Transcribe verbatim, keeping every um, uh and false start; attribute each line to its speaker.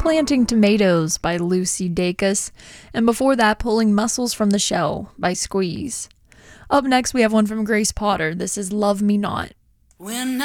Speaker 1: Planting Tomatoes by Lucy Dacus, and before that, Pulling Mussels from the Shell by Squeeze. Up next, we have one from Grace Potter. This is Love Me Not.
Speaker 2: When